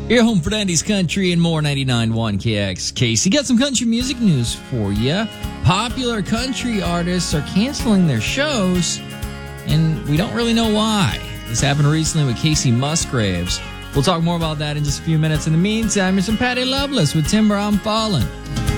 Your home for 90s country and more. 99.1 KXKC. Got some country music news for you. Popular country artists are canceling their shows, and we don't really know why. This happened recently with Casey Musgraves. We'll talk more about that in just a few minutes. In the meantime, here's some Patty Loveless with Timber I'm Falling.